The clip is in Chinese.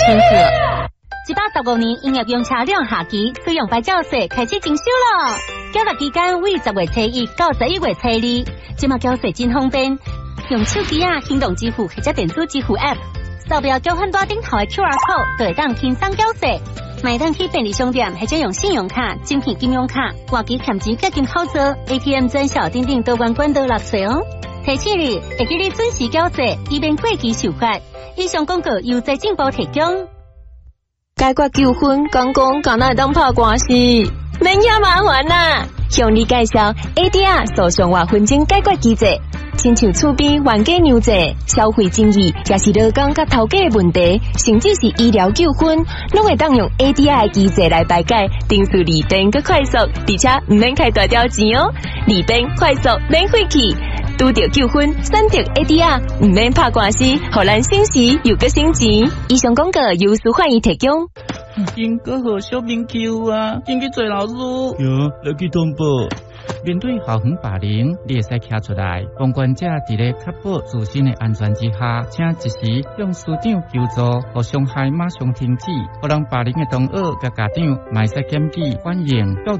顺序。115年营业用车辆下期使用牌照税开始征收了，缴纳期间为10月初1到11月初2，即马缴税真方便，用手机行动支付或者电子支付 App， 扫描交换单顶头的 QR code， 就会当轻松缴税。买当去便利商店或者用信用卡、精品金融卡、挂机欠钱结金口座 ，ATM 专销等等多关管道纳税哦。提醒你，会记你准时缴税，以免过期受罚。以上广告由财政部提供。 解决纠纷，刚敢若会当拍官司，免遐麻烦啦。向你介绍 ADR 诉讼或纷争解决机制。亲像厝边冤家娘债、消费争议，也是劳工甲头家的问题，甚至是医疗纠纷，拢会当用 ADR 的机制来排解，程序利便佮快速，而且唔免开大条钱哦，利便快速免费气。拄到纠纷，选择 ADR， 唔免拍官司，互咱省时又佮省钱。以上广告由司法院提供。 经过好小明 Q 啊，紧去做老师。 哟，来去通报。 面对校园霸凌，你会使站出来。旁观者伫咧确保自身的安全之下，请及时向师长求助，互伤害马上停止。互人霸凌的同学甲家长，卖使检举反映。